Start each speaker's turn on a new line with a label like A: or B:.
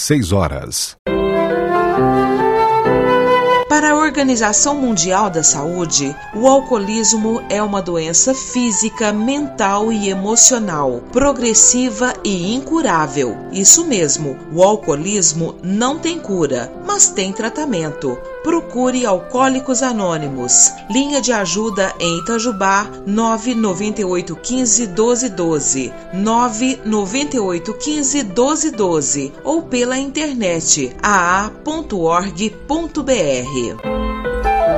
A: 6 horas.
B: Para a Organização Mundial da Saúde, o alcoolismo é uma doença física, mental e emocional, progressiva e incurável. Isso mesmo, o alcoolismo não tem cura, mas tem tratamento. Procure Alcoólicos Anônimos. Linha de ajuda em Itajubá, 99815-1212, 99815-1212 ou pela internet aa.org.br.